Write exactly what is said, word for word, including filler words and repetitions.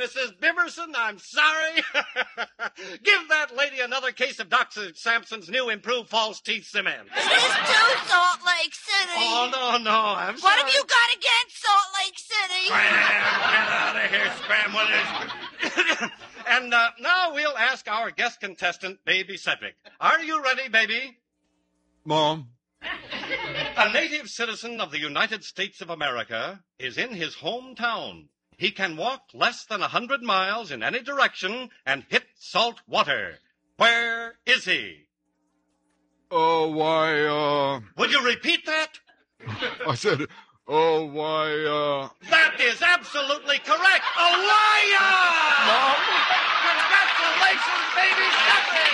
Missus Biberson, I'm sorry. Give that lady another case of Doctor Sampson's new improved false teeth cement. It is too Salt Lake City. Oh, no, no, I'm what sorry. What have you got against Salt Lake City? Scram, get out of here, Scram. And uh, now we'll ask our guest contestant, Baby Cedric. Are you ready, baby? Mom. A native citizen of the United States of America is in his hometown. He can walk less than a hundred miles in any direction and hit salt water. Where is he? Oh, why, uh... Would you repeat that? I said, oh, why, uh... That is absolutely correct. A liar! Mom? Congratulations, baby Cedric!